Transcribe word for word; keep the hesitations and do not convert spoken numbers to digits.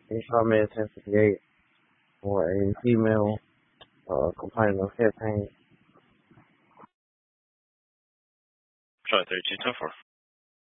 He called me at ten fifty-eight for a female uh, complaining of head pain. Try thirty-two ten four.